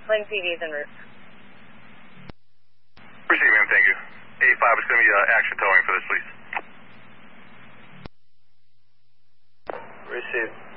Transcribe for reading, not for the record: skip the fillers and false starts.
Playing PDs en route. Receive, ma'am, thank you. 85 is going to be action towing for this, please. Receive.